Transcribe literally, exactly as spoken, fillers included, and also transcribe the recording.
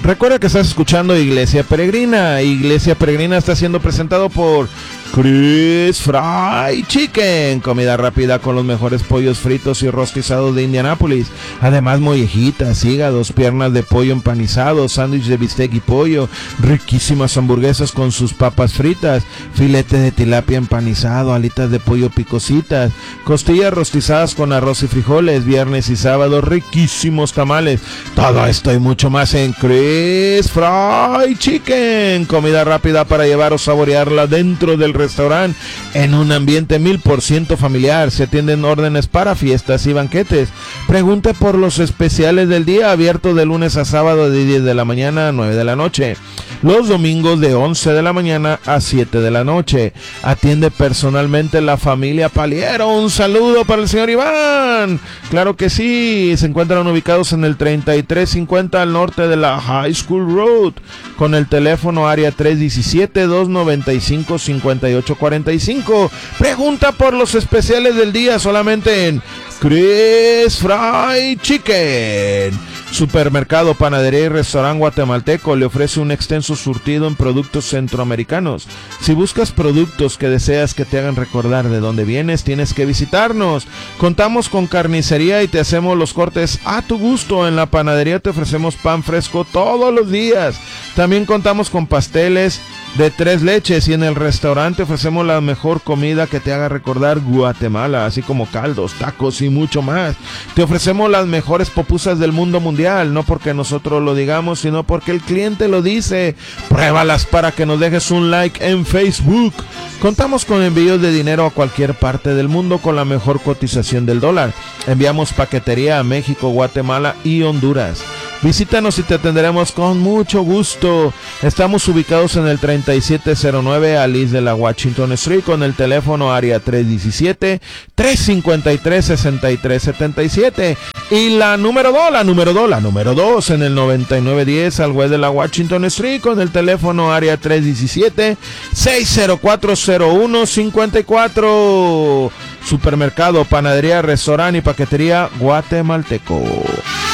Recuerda que estás escuchando Iglesia Peregrina. Iglesia Peregrina está siendo presentado por Chris Fry Chicken, comida rápida con los mejores pollos fritos y rostizados de Indianápolis. Además, mollejitas, hígados, piernas de pollo empanizados, sándwich de bistec y pollo, riquísimas hamburguesas con sus papas fritas, filete de tilapia empanizado, alitas de pollo picositas, costillas rostizadas con arroz y frijoles, viernes y sábado, riquísimos tamales. Todo esto y mucho más en Chris Fry Chicken, comida rápida para llevar o saborearla dentro del restaurante en un ambiente mil por ciento familiar. Se atienden órdenes para fiestas y banquetes. Pregunte por los especiales del día, abierto de lunes a sábado de diez de la mañana a nueve de la noche. Los domingos de once de la mañana a siete de la noche. Atiende personalmente la familia Paliero. Un saludo para el señor Iván. Claro que sí. Se encuentran ubicados en el treinta y tres cincuenta al norte de la High School Road. Con el teléfono área tres uno siete, dos nueve cinco, cinco ocho cuatro cinco. Pregunta por los especiales del día solamente en Chris Fry Chicken. Supermercado, Panadería y Restaurante Guatemalteco le ofrece un extenso surtido en productos centroamericanos. Si buscas productos que deseas que te hagan recordar de dónde vienes, tienes que visitarnos. Contamos con carnicería y te hacemos los cortes a tu gusto. En la panadería te ofrecemos pan fresco todos los días. También contamos con pasteles de tres leches y en el restaurante ofrecemos la mejor comida que te haga recordar Guatemala, así como caldos, tacos y mucho más. Te ofrecemos las mejores pupusas del mundo mundial, no porque nosotros lo digamos, sino porque el cliente lo dice. Pruébalas para que nos dejes un like en Facebook. Contamos con envíos de dinero a cualquier parte del mundo con la mejor cotización del dólar. Enviamos paquetería a México, Guatemala y Honduras. Visítanos y te atenderemos con mucho gusto. Estamos ubicados en el treinta y siete cero nueve Alice de la Washington Street con el teléfono área tres uno siete, tres cinco tres, seis tres siete siete. Y la número dos, la número dos, la número dos en el noventa y nueve diez al west de la Washington Street con el teléfono área tres uno siete, seis cero cuatro, cero uno cinco cuatro. Supermercado, Panadería, Restaurante y Paquetería Guatemalteco.